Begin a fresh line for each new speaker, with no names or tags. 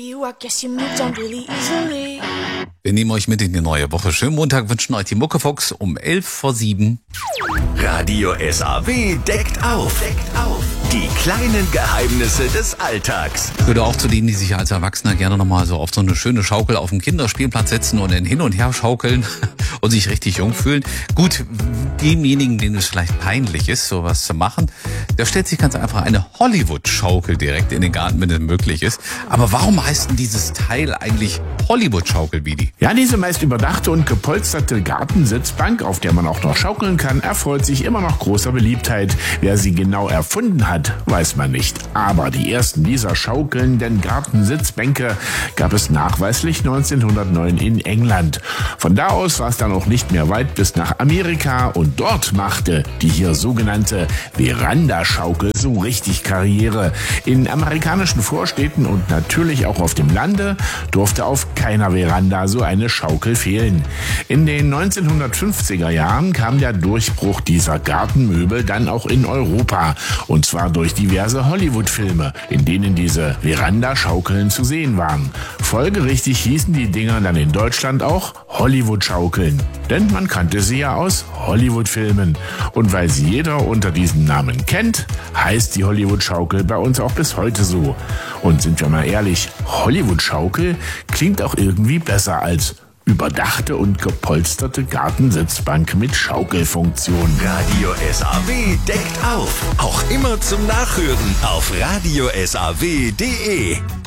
Wir nehmen euch mit in die neue Woche. Schönen Montag wünschen euch die Muckefuchs um 6:11.
Radio SAW deckt auf. Die kleinen Geheimnisse des Alltags.
Gehört auch zu denen, die sich als Erwachsener gerne nochmal so auf so eine schöne Schaukel auf dem Kinderspielplatz setzen und dann hin und her schaukeln und sich richtig jung fühlen. Gut, demjenigen, denen es vielleicht peinlich ist, sowas zu machen, da stellt sich ganz einfach eine Hollywood-Schaukel direkt in den Garten, wenn es möglich ist. Aber warum heißt denn dieses Teil eigentlich Hollywood-Schaukel, Vidi?
Ja, diese meist überdachte und gepolsterte Gartensitzbank, auf der man auch noch schaukeln kann, erfreut sich immer noch großer Beliebtheit. Wer sie genau erfunden hat, weiß man nicht. Aber die ersten dieser schaukelnden Gartensitzbänke gab es nachweislich 1909 in England. Von da aus war es dann auch nicht mehr weit bis nach Amerika und dort machte die hier sogenannte Verandaschaukel so richtig Karriere. In amerikanischen Vorstädten und natürlich auch auf dem Lande durfte auf keiner Veranda so eine Schaukel fehlen. In den 1950er Jahren kam der Durchbruch dieser Gartenmöbel dann auch in Europa. Und zwar durch diverse Hollywood-Filme, in denen diese Verandaschaukeln zu sehen waren. Folgerichtig hießen die Dinger dann in Deutschland auch Hollywood-Schaukeln. Denn man kannte sie ja aus Hollywood-Filmen. Und weil sie jeder unter diesem Namen kennt, heißt die Hollywood-Schaukel bei uns auch bis heute so. Und sind wir mal ehrlich, Hollywood-Schaukel klingt auch irgendwie besser als überdachte und gepolsterte Gartensitzbank mit Schaukelfunktion.
Radio SAW deckt auf. Auch immer zum Nachhören auf radiosaw.de.